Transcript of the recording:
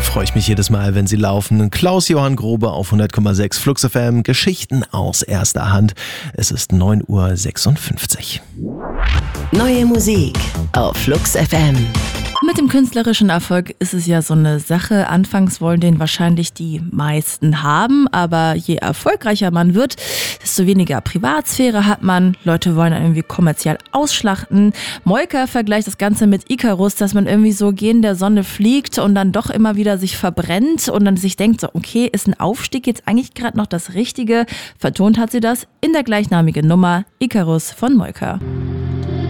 freue ich mich jedes Mal, wenn sie laufen. Klaus-Johann Grobe auf 100,6 Flux FM. Geschichten aus erster Hand. Es ist 9:56 Uhr. Neue Musik auf Flux FM. Mit dem künstlerischen Erfolg ist es ja so eine Sache. Anfangs wollen den wahrscheinlich die meisten haben, aber je erfolgreicher man wird, desto weniger Privatsphäre hat man. Leute wollen irgendwie kommerziell ausschlachten. Moika vergleicht das Ganze mit Icarus, dass man irgendwie so gegen der Sonne fliegt und dann doch immer wieder sich verbrennt und dann sich denkt, so okay, ist ein Aufstieg jetzt eigentlich gerade noch das Richtige? Vertont hat sie das in der gleichnamigen Nummer Icarus von Moika.